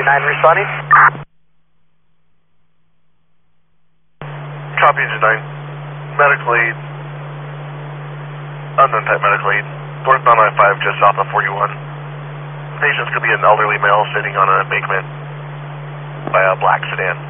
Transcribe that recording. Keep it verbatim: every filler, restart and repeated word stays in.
nine responding. Copy engine nine. Medical aid. Unknown type medical aid. Northbound I five just south of forty-one. Patients could be an elderly male sitting on an embankment by a black sedan.